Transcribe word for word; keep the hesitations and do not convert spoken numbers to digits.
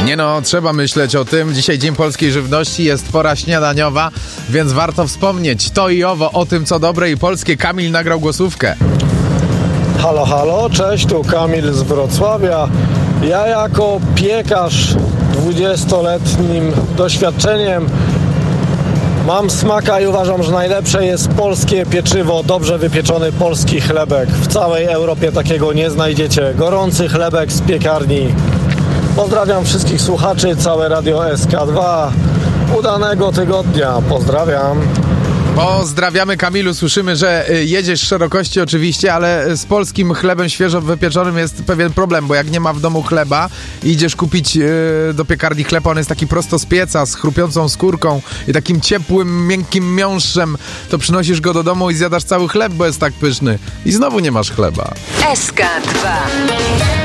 Nie no, trzeba myśleć o tym. Dzisiaj Dzień Polskiej Żywności, jest pora śniadaniowa, więc warto wspomnieć to i owo o tym, co dobre i polskie. Kamil nagrał głosówkę. Halo, halo, cześć, tu Kamil z Wrocławia. Ja jako piekarz dwudziestoletnim doświadczeniem mam smaka i uważam, że najlepsze jest polskie pieczywo, dobrze wypieczony polski chlebek. W całej Europie takiego nie znajdziecie. Gorący chlebek z piekarni. Pozdrawiam wszystkich słuchaczy, całe Radio S K dwa. Udanego tygodnia. Pozdrawiam. Pozdrawiamy, Kamilu. Słyszymy, że jedziesz szerokości oczywiście, ale z polskim chlebem świeżo wypieczonym jest pewien problem, bo jak nie ma w domu chleba i idziesz kupić yy, do piekarni chleb, on jest taki prosto z pieca, z chrupiącą skórką i takim ciepłym, miękkim miąższem, to przynosisz go do domu i zjadasz cały chleb, bo jest tak pyszny. I znowu nie masz chleba. S K dwa.